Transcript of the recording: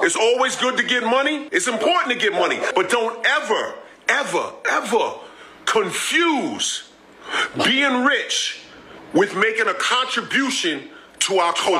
It's always good to get money. It's important to get money. But don't ever, ever, ever confuse being rich with making a contribution to our culture.